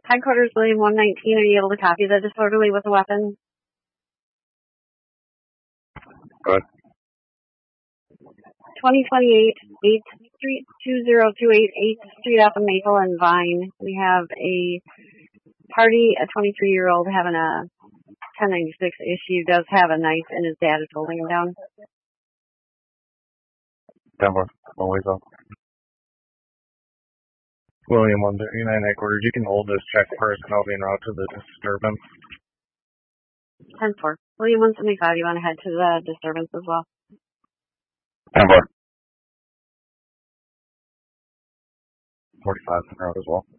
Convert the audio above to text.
Headquarters, William 119, are you able to copy the disorderly with a weapon? Go ahead. 2028 8th Street, 20228 8th Street off of Maple and Vine. We have a party, a 23-year-old having a 1096 issue, does have a knife, and his dad is holding him down. 10-4, one ways off. William 139 headquarters, you can hold this check first and I'll be en route to the disturbance. 10-4. William 175, you want to head to the disturbance as well? 10-4. 45 en route as well.